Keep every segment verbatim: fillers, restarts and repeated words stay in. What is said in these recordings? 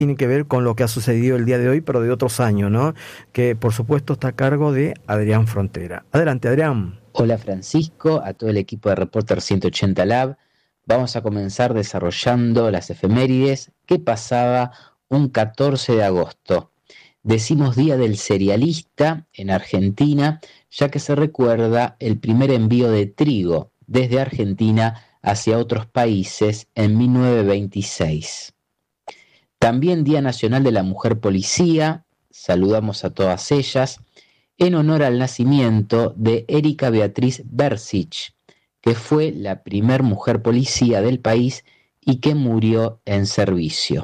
tiene que ver con lo que ha sucedido el día de hoy, pero de otros años, ¿no? Que por supuesto está a cargo de Adrián Frontera. Adelante, Adrián. Hola Francisco, a todo el equipo de Reporter ciento ochenta Lab. Vamos a comenzar desarrollando las efemérides que pasaba un catorce de agosto. Decimos Día del Cerealista en Argentina, ya que se recuerda el primer envío de trigo desde Argentina hacia otros países en mil novecientos veintiséis. También Día Nacional de la Mujer Policía, saludamos a todas ellas, en honor al nacimiento de Erika Beatriz Bersich, que fue la primer mujer policía del país y que murió en servicio.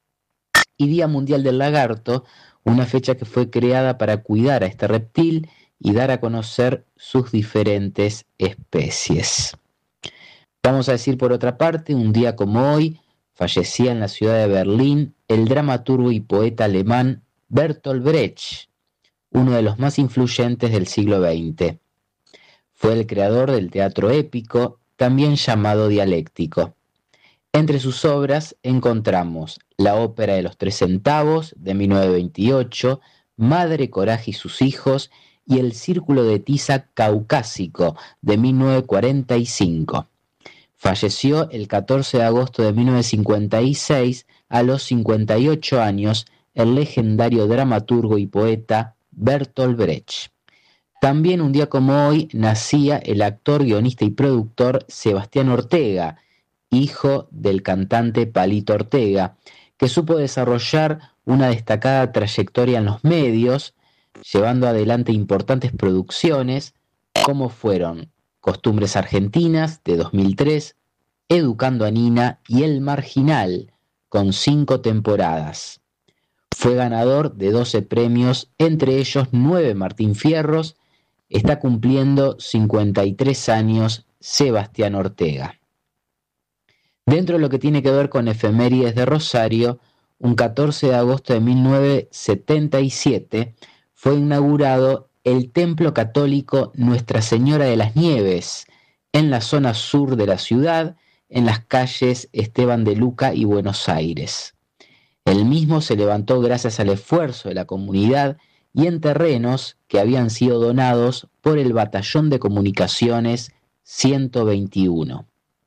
Y Día Mundial del Lagarto, una fecha que fue creada para cuidar a este reptil y dar a conocer sus diferentes especies. Vamos a decir por otra parte, un día como hoy, fallecía en la ciudad de Berlín el dramaturgo y poeta alemán Bertolt Brecht, uno de los más influyentes del siglo veinte. Fue el creador del teatro épico, también llamado dialéctico. Entre sus obras encontramos la ópera de los tres centavos de mil novecientos veintiocho, Madre Coraje y sus hijos y el Círculo de Tiza Caucásico de mil novecientos cuarenta y cinco. Falleció el catorce de agosto de mil novecientos cincuenta y seis a los cincuenta y ocho años el legendario dramaturgo y poeta Bertolt Brecht. También un día como hoy nacía el actor, guionista y productor Sebastián Ortega, hijo del cantante Palito Ortega, que supo desarrollar una destacada trayectoria en los medios, llevando adelante importantes producciones como fueron Costumbres Argentinas de dos mil tres, Educando a Nina y El Marginal, con cinco temporadas. Fue ganador de doce premios, entre ellos nueve Martín Fierros. Está cumpliendo cincuenta y tres años Sebastián Ortega. Dentro de lo que tiene que ver con efemérides de Rosario, un catorce de agosto de mil novecientos setenta y siete fue inaugurado el Templo Católico Nuestra Señora de las Nieves, en la zona sur de la ciudad, en las calles Esteban de Luca y Buenos Aires. El mismo se levantó gracias al esfuerzo de la comunidad y en terrenos que habían sido donados por el Batallón de Comunicaciones ciento veintiuno.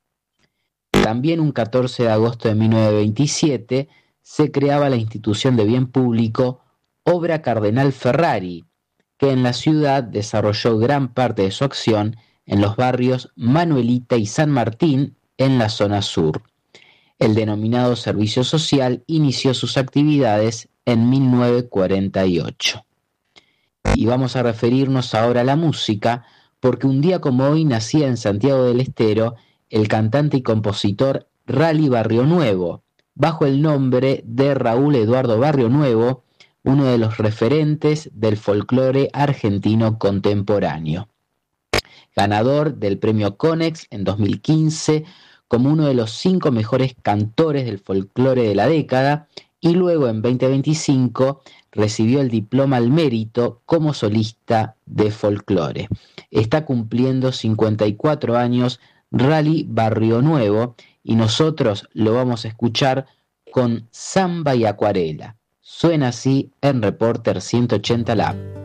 También un catorce de agosto de mil novecientos veintisiete se creaba la institución de bien público Obra Cardenal Ferrari, que en la ciudad desarrolló gran parte de su acción en los barrios Manuelita y San Martín en la zona sur. El denominado servicio social inició sus actividades en mil novecientos cuarenta y ocho. Y vamos a referirnos ahora a la música, porque un día como hoy nacía en Santiago del Estero el cantante y compositor Rally Barrionuevo, bajo el nombre de Raúl Eduardo Barrionuevo, uno de los referentes del folclore argentino contemporáneo. Ganador del premio Conex en dos mil quince como uno de los cinco mejores cantores del folclore de la década, y luego en veinte veinticinco recibió el diploma al mérito como solista de folclore. Está cumpliendo cincuenta y cuatro años Rally Barrionuevo y nosotros lo vamos a escuchar con Samba y Acuarela. Suena así en Reporter ciento ochenta Lab.